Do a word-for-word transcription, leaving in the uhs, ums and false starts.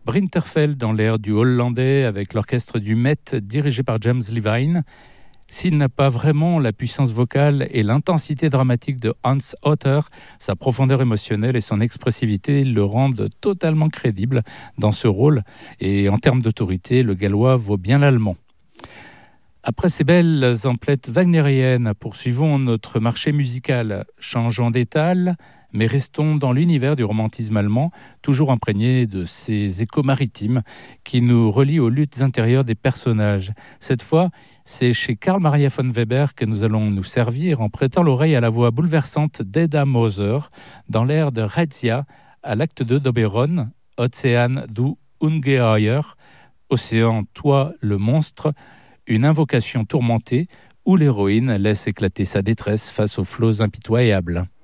Brinterfell dans l'air du hollandais avec l'orchestre du Met dirigé par James Levine. S'il n'a pas vraiment la puissance vocale et l'intensité dramatique de Hans Otter, sa profondeur émotionnelle et son expressivité le rendent totalement crédible dans ce rôle. Et en termes d'autorité, le gallois vaut bien l'allemand. Après ces belles emplettes wagnériennes, poursuivons notre marché musical. Changeons d'étal, mais restons dans l'univers du romantisme allemand, toujours imprégné de ces échos maritimes qui nous relient aux luttes intérieures des personnages. Cette fois, c'est chez Karl Maria von Weber que nous allons nous servir en prêtant l'oreille à la voix bouleversante d'Eda Moser dans l'air de Razzia à l'acte deux d'Oberon, Ozean du Ungeheuer, Océan, toi le monstre, une invocation tourmentée où l'héroïne laisse éclater sa détresse face aux flots impitoyables.